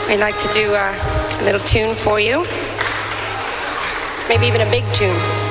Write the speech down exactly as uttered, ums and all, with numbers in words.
We'd like to do a little tune for you. Maybe even a big tune.